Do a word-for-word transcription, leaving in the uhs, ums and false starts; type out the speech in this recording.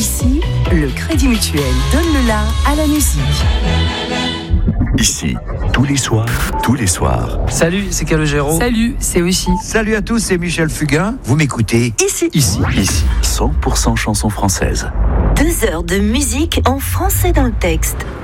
Ici, le Crédit Mutuel donne le la à la musique. Ici, tous les soirs, tous les soirs. Salut, c'est Calogero. Salut, c'est Aussi. Salut à tous, c'est Michel Fugain. Vous m'écoutez Ici. Ici, ici, cent pour cent chansons françaises. Deux heures de musique en français dans le texte.